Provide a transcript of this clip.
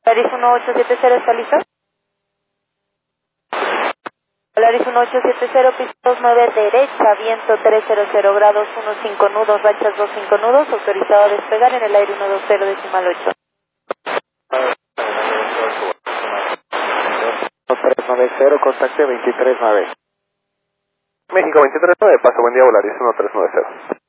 Polaris 1870, ¿está listo? Polaris 1870, pista 29 derecha, viento 300 grados, 15 nudos, rachas 25 nudos, autorizado a despegar en el aire 120 decimal 8. 1390, contacte 239. México 239, paso, buen día, Volaris 1390.